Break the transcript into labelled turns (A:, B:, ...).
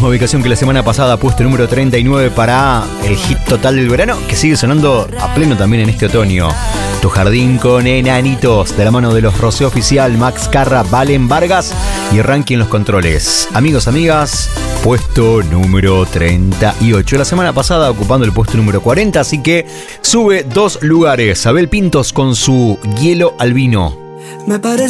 A: misma ubicación que la semana pasada, puesto número 39 para el hit total del verano, que sigue sonando a pleno también en este otoño. Tu jardín con enanitos, de la mano de los Rocío Oficial, Max Carra, Valen Vargas y Ranking en los controles. Amigos, amigas, puesto número 38. La semana pasada ocupando el puesto número 40, así que sube 2 lugares. Abel Pintos con su Hielo al Vino.
B: Me parece